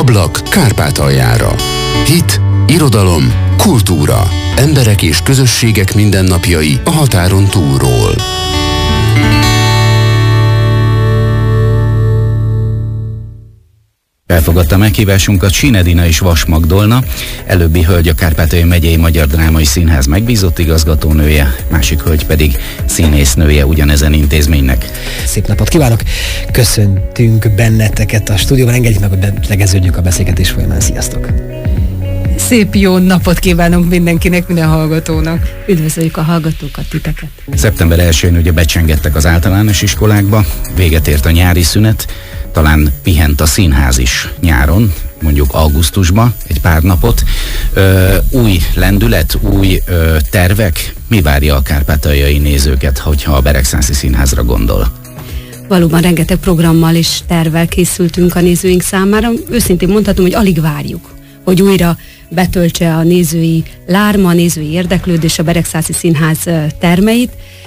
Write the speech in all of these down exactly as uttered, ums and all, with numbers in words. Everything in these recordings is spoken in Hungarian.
Ablak Kárpátaljára. Hit, irodalom, kultúra. Emberek és közösségek mindennapjai a határon túlról. Elfogadta meghívásunkat Sin Edina és Vas Magdolna, előbbi hölgy a Kárpátaljai Megyei Magyar Drámai Színház megbízott igazgatónője, másik hölgy pedig színésznője ugyanezen intézménynek. Szép napot kívánok! Köszöntünk benneteket a stúdióban, engedjük meg, hogy betegeződjünk a beszélgetés folyamán. Sziasztok! Szép jó napot kívánunk mindenkinek, minden hallgatónak. Üdvözöljük a hallgatókat, titeket. Szeptember elsején ugye becsengettek az általános iskolákba, véget ért a nyári szünet, talán pihent a színház is nyáron, mondjuk augusztusban, egy pár napot. Ö, új lendület, új ö, tervek, mi várja a kárpátaljai nézőket, hogyha a Beregszászi Színházra gondol? Valóban rengeteg programmal és tervvel készültünk a nézőink számára. Őszintén mondhatom, hogy alig várjuk, hogy újra betöltse a nézői lárma, a nézői érdeklődés a Beregszászi Színház termeit.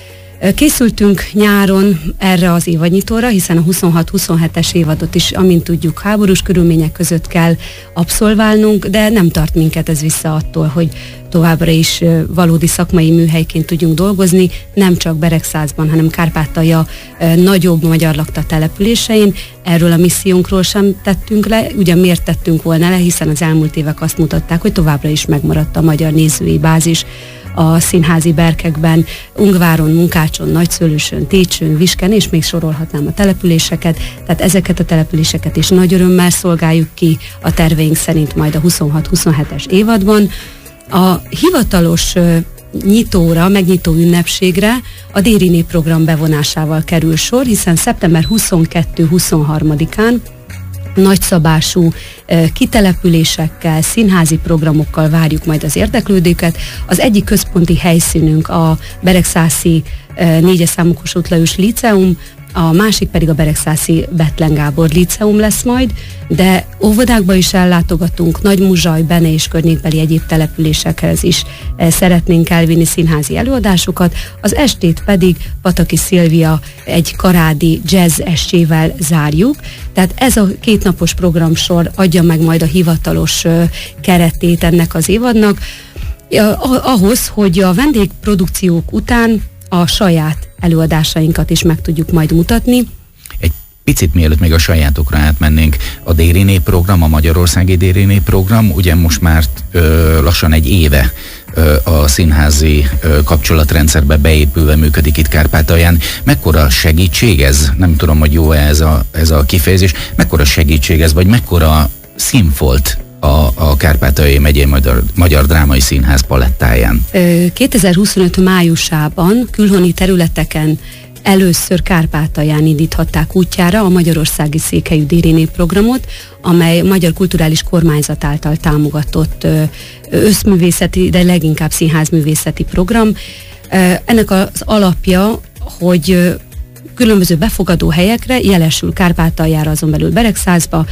Készültünk nyáron erre az évadnyitóra, hiszen a huszonhat huszonhetes évadot is, amint tudjuk, háborús körülmények között kell abszolválnunk, de nem tart minket ez vissza attól, hogy továbbra is valódi szakmai műhelyként tudjunk dolgozni, nem csak Beregszászban, hanem Kárpátalja nagyobb magyar lakta településein. Erről a missziónkról sem tettünk le, ugye miért tettünk volna le, hiszen az elmúlt évek azt mutatták, hogy továbbra is megmaradt a magyar nézői bázis a színházi berkekben, Ungváron, Munkácson, Nagyszőlősön, Técsön, Visken, és még sorolhatnám a településeket, tehát ezeket a településeket is nagy örömmel szolgáljuk ki a terveink szerint majd a huszonhat huszonhetes évadban. A hivatalos nyitóra, megnyitó ünnepségre a Dériné program bevonásával kerül sor, hiszen szeptember huszonkettő huszonharmadikán nagyszabású eh, kitelepülésekkel, színházi programokkal várjuk majd az érdeklődőket. Az egyik központi helyszínünk a Beregszászi eh, négyes számú Kossuth Lajos Líceum, a másik pedig a Beregszászi Bethlen Gábor Líceum lesz majd, de óvodákba is ellátogatunk, Nagymuzsaj, Bene és környékbeli egyéb településekhez is eh, szeretnénk elvinni színházi előadásokat, az estét pedig Pataki Szilvia egy karádi jazz estével zárjuk, tehát ez a kétnapos programsor adja meg majd a hivatalos eh, keretét ennek az évadnak, eh, ahhoz, hogy a vendégprodukciók után a saját előadásainkat is meg tudjuk majd mutatni. Egy picit mielőtt még a sajátokra átmennénk, a Dériné program, a Magyarországi Dériné program, ugye most már ö, lassan egy éve ö, a színházi ö, kapcsolatrendszerbe beépülve működik itt Kárpátalján. Mekkora segítség ez? Nem tudom, hogy jó-e ez a, ez a kifejezés. Mekkora segítség ez, vagy mekkora színfolt a, a Kárpátaljai Megyei Magyar, Magyar Drámai Színház palettáján? kétezer-huszonöt májusában külhoni területeken először Kárpátalján indíthatták útjára a magyarországi székhelyű Dériné programot, amely Magyar Kulturális Kormányzat által támogatott összművészeti, de leginkább színházművészeti program. Ennek az alapja, hogy különböző befogadó helyekre, jelesül Kárpátaljára, azon belül Beregszászba,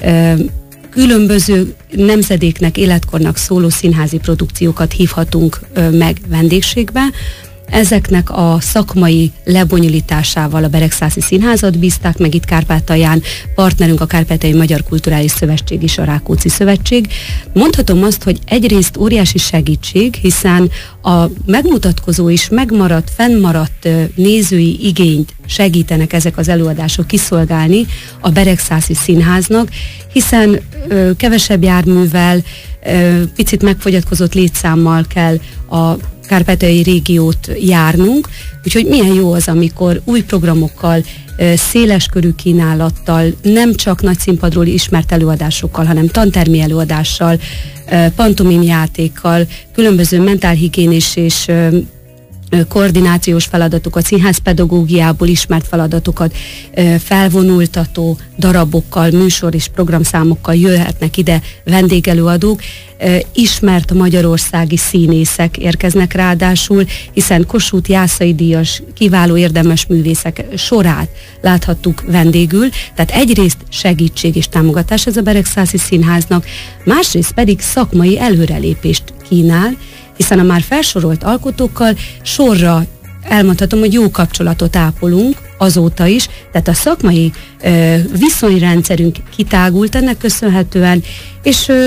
különböző nemzedéknek, életkornak szóló színházi produkciókat hívhatunk ö, meg vendégségbe. Ezeknek a szakmai lebonyolításával a Beregszászi Színházat bízták meg itt Kárpátalján, partnerünk a Kárpátaljai Magyar Kulturális Szövetség és a Rákóczi Szövetség. Mondhatom azt, hogy egyrészt óriási segítség, hiszen a megmutatkozó is megmaradt, fennmaradt nézői igényt segítenek ezek az előadások kiszolgálni a Beregszászi Színháznak, hiszen ö, kevesebb járművel, ö, picit megfogyatkozott létszámmal kell a kárpátaljai régiót járnunk, úgyhogy milyen jó az, amikor új programokkal, széleskörű kínálattal, nem csak nagy színpadról ismert előadásokkal, hanem tantermi előadással, pantomimjátékkal, különböző mentálhigiénis és koordinációs feladatokat, színházpedagógiából ismert feladatokat, felvonultató darabokkal, műsor és programszámokkal jöhetnek ide vendégelőadók, ismert magyarországi színészek érkeznek ráadásul, hiszen Kossuth Jászai díjas, kiváló érdemes művészek sorát láthattuk vendégül, tehát egyrészt segítség és támogatás ez a Beregszászi Színháznak, másrészt pedig szakmai előrelépést kínál, hiszen a már felsorolt alkotókkal sorra elmondhatom, hogy jó kapcsolatot ápolunk, azóta is, tehát a szakmai ö, viszonyrendszerünk kitágult ennek köszönhetően, és ö,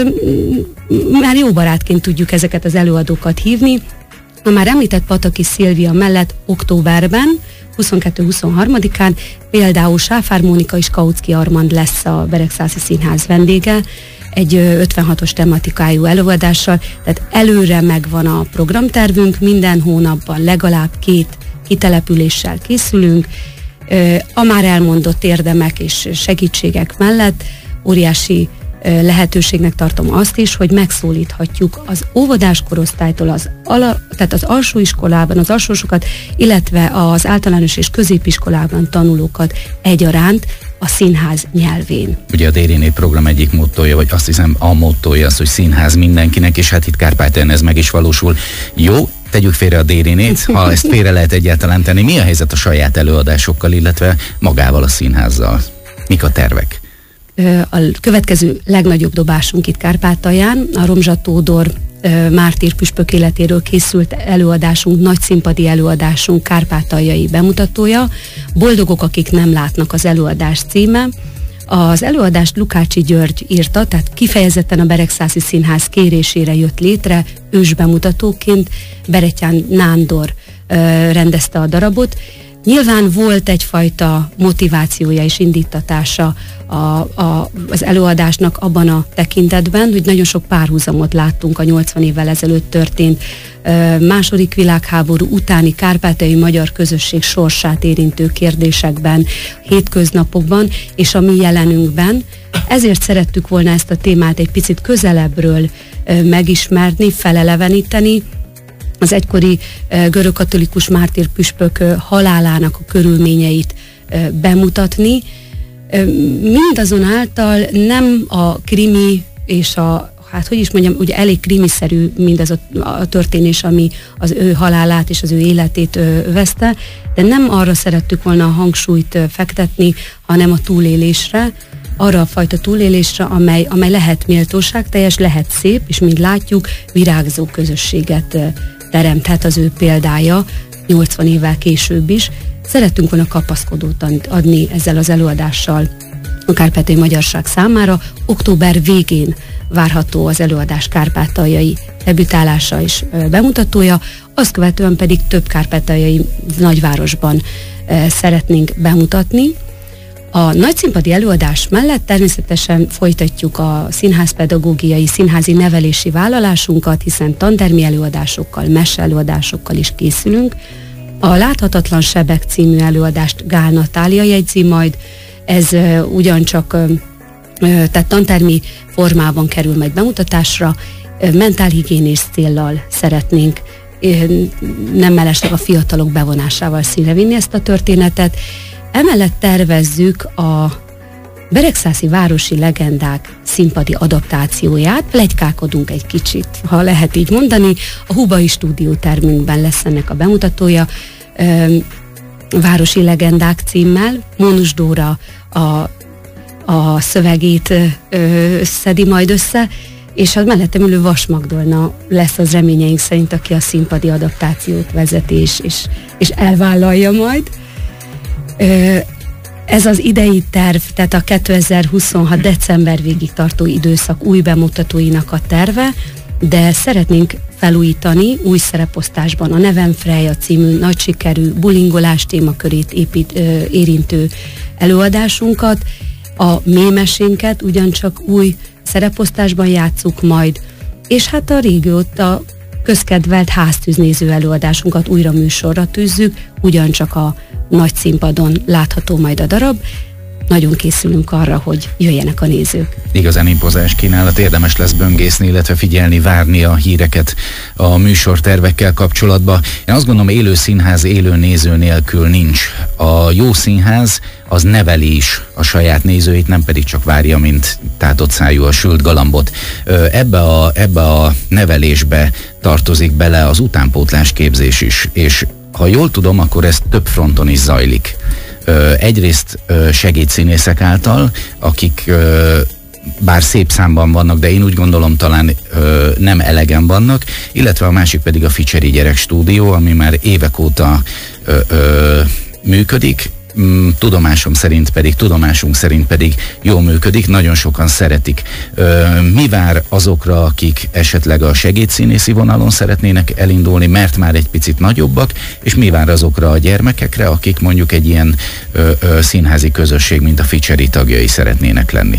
már jó barátként tudjuk ezeket az előadókat hívni. A már említett Pataki Szilvia mellett októberben, huszonkettő-huszonharmadikán például Sáfár Mónika és Kautsky Armand lesz a Beregszászi Színház vendége, egy ötvenhatos tematikájú előadással, tehát előre megvan a programtervünk, minden hónapban legalább két kitelepüléssel készülünk, a már elmondott érdemek és segítségek mellett óriási lehetőségnek tartom azt is, hogy megszólíthatjuk az óvodás korosztálytól, az ala, tehát az alsóiskolában, az alsósokat, illetve az általános és középiskolában tanulókat egyaránt a színház nyelvén. Ugye a Déri Nép program egyik mottója, vagy azt hiszem a mottója az, hogy színház mindenkinek, és hát itt Kárpátalján ez meg is valósul. Jó, tegyük félre a Déri Nét, ha ezt félre lehet egyáltalán tenni. Mi a helyzet a saját előadásokkal, illetve magával a színházzal? Mik a tervek? A következő legnagyobb dobásunk itt Kárpátalján, a Romzsa Tódor mártír püspök életéről készült előadásunk, nagy színpadi előadásunk kárpátaljai bemutatója. Boldogok, akik nem látnak az előadás címe. Az előadást Lukácsi György írta, tehát kifejezetten a Beregszászi Színház kérésére jött létre, ősbemutatóként. Berettyán Nándor rendezte a darabot. Nyilván volt egyfajta motivációja és indítatása a, a, az előadásnak abban a tekintetben, hogy nagyon sok párhuzamot láttunk a nyolcvan évvel ezelőtt történt ö, második világháború utáni kárpátaljai magyar közösség sorsát érintő kérdésekben, hétköznapokban és a mi jelenünkben. Ezért szerettük volna ezt a témát egy picit közelebbről ö, megismerni, feleleveníteni, az egykori uh, görögkatolikus mártír püspök uh, halálának a körülményeit uh, bemutatni. Uh, mindazonáltal nem a krimi és a, hát hogy is mondjam, ugye elég krimiszerű mindez a, a történés, ami az ő halálát és az ő életét uh, övezte, de nem arra szerettük volna a hangsúlyt uh, fektetni, hanem a túlélésre, arra a fajta túlélésre, amely, amely lehet méltóságteljes, lehet szép, és mint látjuk, virágzó közösséget uh, teremthet az ő példája nyolcvan évvel később is. Szerettünk volna kapaszkodót adni ezzel az előadással a kárpátaljai magyarság számára. Október végén várható az előadás kárpátaljai debütálása és bemutatója, azt követően pedig több kárpátaljai nagyvárosban szeretnénk bemutatni. A nagyszínpadi előadás mellett természetesen folytatjuk a színházpedagógiai, színházi nevelési vállalásunkat, hiszen tantermi előadásokkal, mese előadásokkal is készülünk. A Láthatatlan sebek című előadást Gál Natália jegyzi majd, ez uh, ugyancsak uh, tehát tantermi formában kerül majd bemutatásra, uh, mentálhigiénés céllal szeretnénk uh, nem mellesleg a fiatalok bevonásával színre vinni ezt a történetet. Emellett tervezzük a Beregszászi városi legendák színpadi adaptációját, pletykálkodunk egy kicsit, ha lehet így mondani. A Hubai stúdiótermünkben lesz ennek a bemutatója, ö, Városi legendák címmel. Mónus Dóra a, a szövegét ö, szedi majd össze, és a mellettem ülő Vas Magdolna lesz az reményeink szerint, aki a színpadi adaptációt vezeti és, és, és elvállalja majd. Ö, ez az idei terv, tehát a kétezer-huszonhat december végig tartó időszak új bemutatóinak a terve, de szeretnénk felújítani új szereposztásban a Nevem Freja című nagy sikerű bulingolás témakörét épít, ö, érintő előadásunkat, a mémesénket ugyancsak új szereposztásban játsszuk majd, és hát a régóta közkedvelt háztűznéző előadásunkat újra műsorra tűzzük, ugyancsak a nagy színpadon látható majd a darab. Nagyon készülünk arra, hogy jöjjenek a nézők. Igazán impozás kínálat, érdemes lesz böngészni, illetve figyelni, várni a híreket a műsortervekkel kapcsolatban. Én azt gondolom, élő színház élő néző nélkül nincs. A jó színház az neveli is a saját nézőit, nem pedig csak várja, mint tátott szájú a sült galambot. Ebbe a, ebbe a nevelésbe tartozik bele az utánpótlás képzés is, és ha jól tudom, akkor ez több fronton is zajlik. Egyrészt segédszínészek által, akik bár szép számban vannak, de én úgy gondolom talán nem elegen vannak, illetve a másik pedig a Ficseri Gyerek Stúdió, ami már évek óta működik, mm, tudomásom szerint pedig, tudomásunk szerint pedig jól működik, nagyon sokan szeretik. Ö, mi vár azokra, akik esetleg a segédszínészi vonalon szeretnének elindulni, mert már egy picit nagyobbak, és mi vár azokra a gyermekekre, akik mondjuk egy ilyen ö, ö, színházi közösség, mint a Ficseri tagjai szeretnének lenni?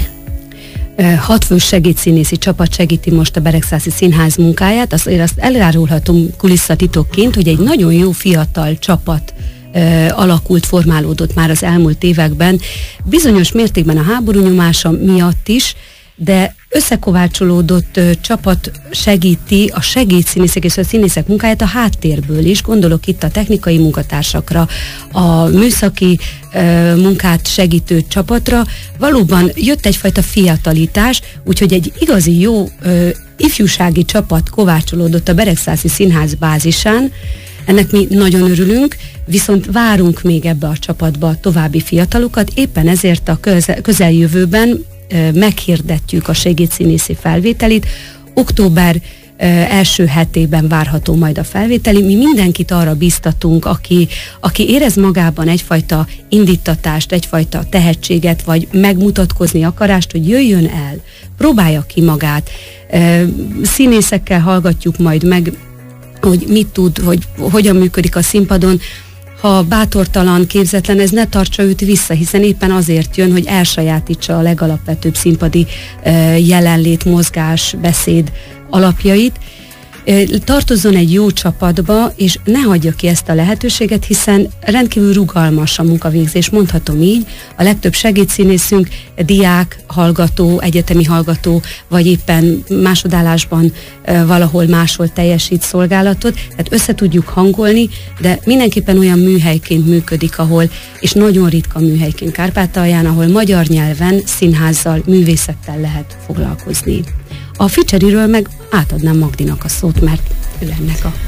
Hatfős segédszínészi csapat segíti most a Beregszászi Színház munkáját. Azért azt elárulhatom kulisszatitokként, hogy egy nagyon jó fiatal csapat uh, alakult, formálódott már az elmúlt években. Bizonyos mértékben a háború nyomása miatt is, de összekovácsolódott uh, csapat segíti a segédszínészek és a színészek munkáját a háttérből is. Gondolok itt a technikai munkatársakra, a műszaki uh, munkát segítő csapatra. Valóban jött egyfajta fiatalítás, úgyhogy egy igazi jó uh, ifjúsági csapat kovácsolódott a Beregszászi Színház bázisán. Ennek mi nagyon örülünk, viszont várunk még ebbe a csapatba további fiatalokat, éppen ezért a közel, közeljövőben meghirdetjük a segédszínészi felvételit. Október első hetében várható majd a felvételi. Mi mindenkit arra bíztatunk, aki, aki érez magában egyfajta indítatást, egyfajta tehetséget, vagy megmutatkozni akarást, hogy jöjjön el, próbálja ki magát. Színészekkel hallgatjuk majd meg, hogy mit tud, hogy hogyan működik a színpadon. Ha bátortalan, képzetlen, ez ne tartsa őt vissza, hiszen éppen azért jön, hogy elsajátítsa a legalapvetőbb színpadi jelenlét, mozgás, beszéd alapjait. Tartozzon egy jó csapatba, és ne hagyja ki ezt a lehetőséget, hiszen rendkívül rugalmas a munkavégzés, mondhatom így. A legtöbb segédszínészünk diák, hallgató, egyetemi hallgató, vagy éppen másodállásban valahol máshol teljesít szolgálatot, tehát össze tudjuk hangolni, de mindenképpen olyan műhelyként működik, ahol, és nagyon ritka műhelyként Kárpátalján, ahol magyar nyelven, színházzal, művészettel lehet foglalkozni. A Ficseriről meg átadnám Magdinak a szót, mert ő ennek a...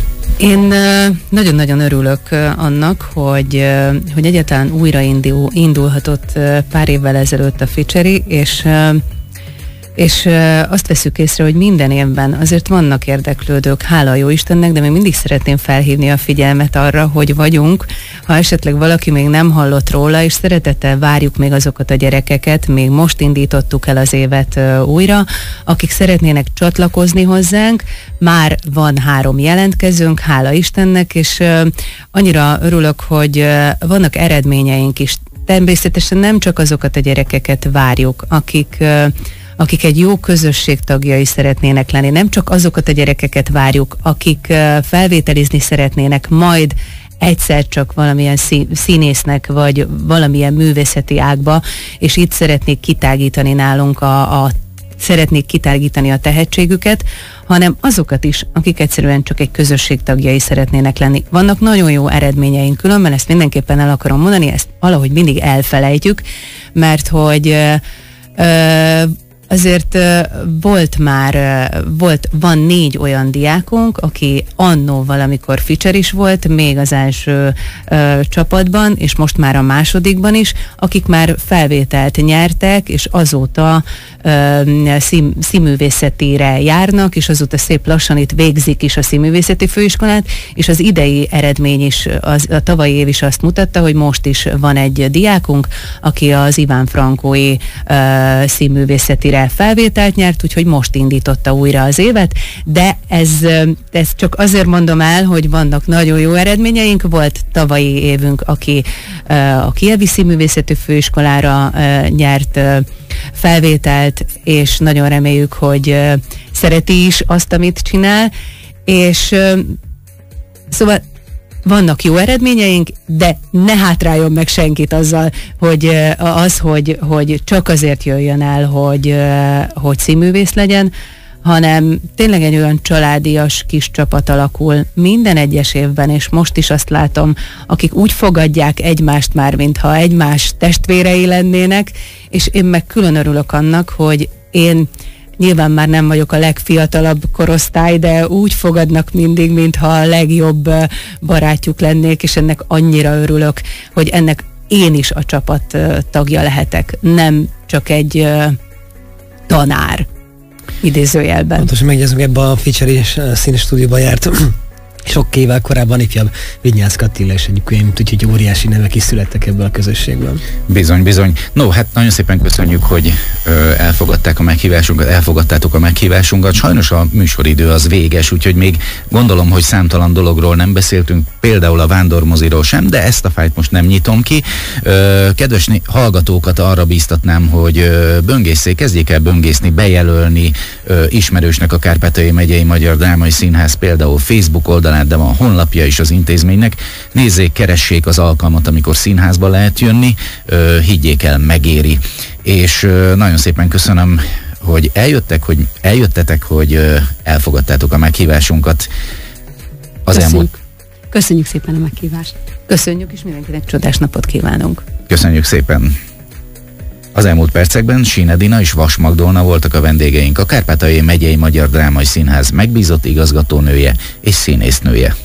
Én nagyon-nagyon örülök annak, hogy, hogy egyáltalán újra indul, indulhatott pár évvel ezelőtt a Ficseri, és, és azt veszük észre, hogy minden évben azért vannak érdeklődők, hála a jó Istennek, de még mindig szeretném felhívni a figyelmet arra, hogy vagyunk, ha esetleg valaki még nem hallott róla, és szeretettel várjuk még azokat a gyerekeket, még most indítottuk el az évet újra, akik szeretnének csatlakozni hozzánk, már van három jelentkezőnk, hála Istennek, és annyira örülök, hogy vannak eredményeink is. Természetesen nem csak azokat a gyerekeket várjuk, akik akik egy jó közösség tagjai szeretnének lenni. Nem csak azokat a gyerekeket várjuk, akik felvételizni szeretnének, majd egyszer csak valamilyen színésznek, vagy valamilyen művészeti ágba, és itt szeretnék kitágítani nálunk a, a szeretnék kitágítani a tehetségüket, hanem azokat is, akik egyszerűen csak egy közösség tagjai szeretnének lenni. Vannak nagyon jó eredményeink, különben ezt mindenképpen el akarom mondani, ezt valahogy mindig elfelejtjük, mert hogy ö, ö, azért volt már, volt, van négy olyan diákunk, aki annó valamikor Ficser is volt, még az első ö, csapatban, és most már a másodikban is, akik már felvételt nyertek, és azóta ö, szín, színművészetire járnak, és azóta szép lassan itt végzik is a színművészeti főiskolát, és az idei eredmény is, az, a tavalyi év is azt mutatta, hogy most is van egy diákunk, aki az Iván Frankói ö, színművészetire felvételt nyert, úgyhogy most indította újra az évet, de ez, ez csak azért mondom el, hogy vannak nagyon jó eredményeink. Volt tavalyi évünk, aki a Kijevi Színművészeti Főiskolára nyert felvételt, és nagyon reméljük, hogy szereti is azt, amit csinál, és szóval vannak jó eredményeink, de ne hátráljon meg senkit azzal, hogy az, hogy, hogy csak azért jöjjön el, hogy, hogy színművész legyen, hanem tényleg egy olyan családias kis csapat alakul minden egyes évben, és most is azt látom, akik úgy fogadják egymást már, mintha egymás testvérei lennének, és én meg külön örülök annak, hogy én nyilván már nem vagyok a legfiatalabb korosztály, de úgy fogadnak mindig, mintha a legjobb barátjuk lennék, és ennek annyira örülök, hogy ennek én is a csapat tagja lehetek, nem csak egy tanár, idézőjelben. Pontosan megjegyzünk, ebbe a Ficseri színes stúdióban járt sok évvel korábban ifjabb Vinyász Attila és egy könyv, úgyhogy óriási nevek is születtek ebből a közösségben. Bizony, bizony. No, hát nagyon szépen köszönjük, hogy ö, elfogadták a meghívásunkat, elfogadtátok a meghívásunkat. Sajnos a műsoridő az véges, úgyhogy még gondolom, hogy számtalan dologról nem beszéltünk, például a vándormoziról sem, de ezt a fájt most nem nyitom ki. Ö, kedves hallgatókat arra bíztatnám, hogy ö, böngészék, kezdjék el böngészni, bejelölni ö, ismerősnek a Kárpátaljai Megyei Magyar Drámai Színház például Facebook oldalán, de van honlapja is az intézménynek. Nézzék, keressék az alkalmat, amikor színházba lehet jönni, ö, higgyék el, megéri. És ö, nagyon szépen köszönöm, hogy eljöttek, hogy eljöttetek, hogy ö, elfogadtátok a meghívásunkat. Az Köszönjük. elmúlt... Köszönjük szépen a meghívást. Köszönjük, és mindenkinek csodás napot kívánunk. Köszönjük szépen. Az elmúlt percekben Sín Edina és Vas Magdolna voltak a vendégeink, a Kárpátaljai Megyei Magyar Drámai Színház megbízott igazgatónője és színésznője.